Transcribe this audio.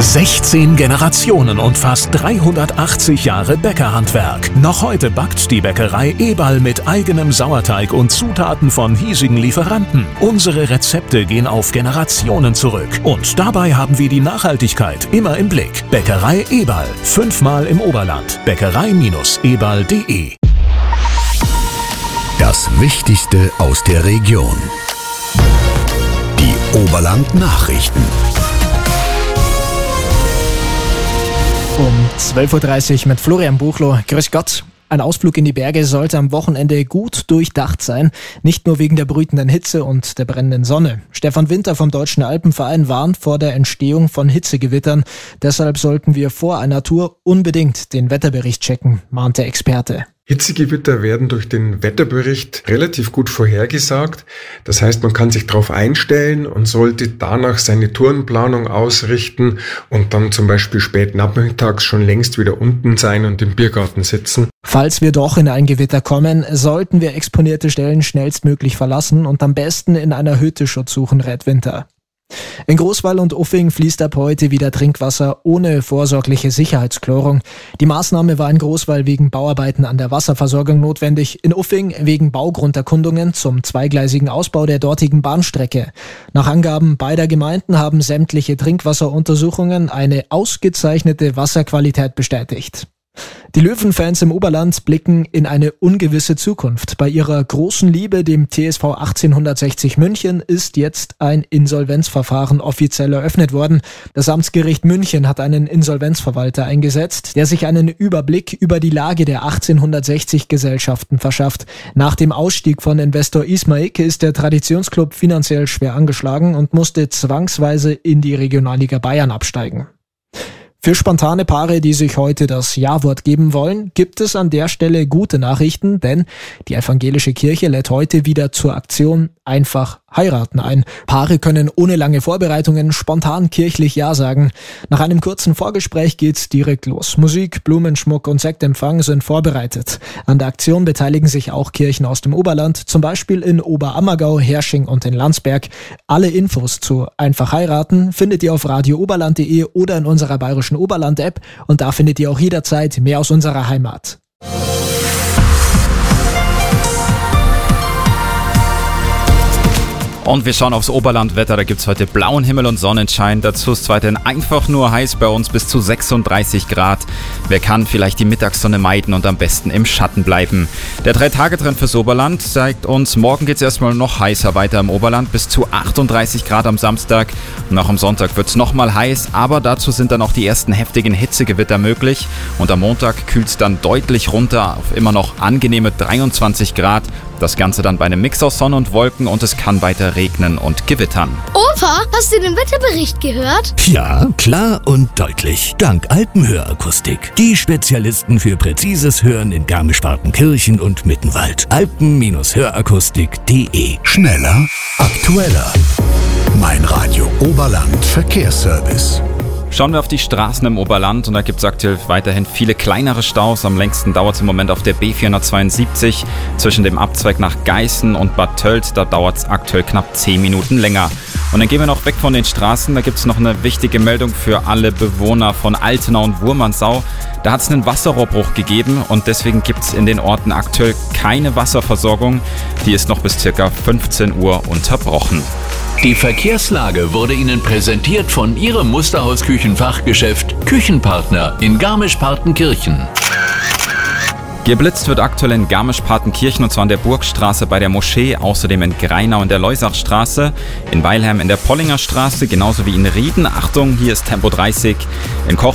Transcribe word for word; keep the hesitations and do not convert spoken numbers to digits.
sechzehn Generationen und fast dreihundertachtzig Jahre Bäckerhandwerk. Noch heute backt die Bäckerei Eberl mit eigenem Sauerteig und Zutaten von hiesigen Lieferanten. Unsere Rezepte gehen auf Generationen zurück. Und dabei haben wir die Nachhaltigkeit immer im Blick. Bäckerei Eberl. Fünfmal im Oberland. Bäckerei Eberl punkt de. Das Wichtigste aus der Region. Die Oberland-Nachrichten. Um zwölf Uhr dreißig mit Florian Buchloh. Grüß Gott. Ein Ausflug in die Berge sollte am Wochenende gut durchdacht sein. Nicht nur wegen der brütenden Hitze und der brennenden Sonne. Stefan Winter vom Deutschen Alpenverein warnt vor der Entstehung von Hitzegewittern. Deshalb sollten wir vor einer Tour unbedingt den Wetterbericht checken, mahnt der Experte. Hitzegewitter werden durch den Wetterbericht relativ gut vorhergesagt. Das heißt, man kann sich darauf einstellen und sollte danach seine Tourenplanung ausrichten und dann zum Beispiel spät nachmittags schon längst wieder unten sein und im Biergarten sitzen. Falls wir doch in ein Gewitter kommen, sollten wir exponierte Stellen schnellstmöglich verlassen und am besten in einer Hütte Schutz suchen, rät Winter. In Großwall und Uffing fließt ab heute wieder Trinkwasser ohne vorsorgliche Sicherheitschlorung. Die Maßnahme war in Großwall wegen Bauarbeiten an der Wasserversorgung notwendig, in Uffing wegen Baugrunderkundungen zum zweigleisigen Ausbau der dortigen Bahnstrecke. Nach Angaben beider Gemeinden haben sämtliche Trinkwasseruntersuchungen eine ausgezeichnete Wasserqualität bestätigt. Die Löwenfans im Oberland blicken in eine ungewisse Zukunft. Bei ihrer großen Liebe, dem T S V achtzehnhundertsechzig München, ist jetzt ein Insolvenzverfahren offiziell eröffnet worden. Das Amtsgericht München hat einen Insolvenzverwalter eingesetzt, der sich einen Überblick über die Lage der achtzehnhundertsechzig Gesellschaften verschafft. Nach dem Ausstieg von Investor Ismaik ist der Traditionsclub finanziell schwer angeschlagen und musste zwangsweise in die Regionalliga Bayern absteigen. Für spontane Paare, die sich heute das Ja-Wort geben wollen, gibt es an der Stelle gute Nachrichten, denn die evangelische Kirche lädt heute wieder zur Aktion Einfach heiraten ein. Paare können ohne lange Vorbereitungen spontan kirchlich Ja sagen. Nach einem kurzen Vorgespräch geht's direkt los. Musik, Blumenschmuck und Sektempfang sind vorbereitet. An der Aktion beteiligen sich auch Kirchen aus dem Oberland, zum Beispiel in Oberammergau, Hersching und in Landsberg. Alle Infos zu Einfach heiraten findet ihr auf radio oberland punkt de oder in unserer bayerischen Oberland-App und da findet ihr auch jederzeit mehr aus unserer Heimat. Und wir schauen aufs Oberlandwetter, da gibt's heute blauen Himmel und Sonnenschein. Dazu ist es weiterhin einfach nur heiß bei uns, bis zu sechsunddreißig Grad. Wer kann, vielleicht die Mittagssonne meiden und am besten im Schatten bleiben. Der drei-Tage-Trend fürs Oberland zeigt uns, morgen geht's erstmal noch heißer weiter im Oberland, bis zu achtunddreißig Grad am Samstag. Und auch am Sonntag wird's nochmal heiß, aber dazu sind dann auch die ersten heftigen Hitzegewitter möglich. Und am Montag kühlt's dann deutlich runter auf immer noch angenehme dreiundzwanzig Grad. Das Ganze dann bei einem Mix aus Sonne und Wolken und es kann weiter regnen und gewittern. Opa, hast du den Wetterbericht gehört? Ja, klar und deutlich. Dank Alpenhörakustik. Die Spezialisten für präzises Hören in Garmisch-Partenkirchen und Mittenwald. alpen hörakustik punkt de. Schneller, aktueller. Mein Radio Oberland Verkehrsservice. Schauen wir auf die Straßen im Oberland und da gibt es aktuell weiterhin viele kleinere Staus. Am längsten dauert es im Moment auf der B vierhundertzweiundsiebzig zwischen dem Abzweig nach Geißen und Bad Tölz. Da dauert es aktuell knapp zehn Minuten länger. Und dann gehen wir noch weg von den Straßen. Da gibt es noch eine wichtige Meldung für alle Bewohner von Altenau und Wurmansau. Da hat es einen Wasserrohrbruch gegeben und deswegen gibt es in den Orten aktuell keine Wasserversorgung. Die ist noch bis ca. fünfzehn Uhr unterbrochen. Die Verkehrslage wurde Ihnen präsentiert von Ihrem Musterhaus-Küchenfachgeschäft Küchenpartner in Garmisch-Partenkirchen. Geblitzt wird aktuell in Garmisch-Partenkirchen und zwar an der Burgstraße bei der Moschee, außerdem in Greinau in der Leusachstraße, in Weilheim in der Pollinger Straße, genauso wie in Rieden. Achtung, hier ist Tempo dreißig. In Koch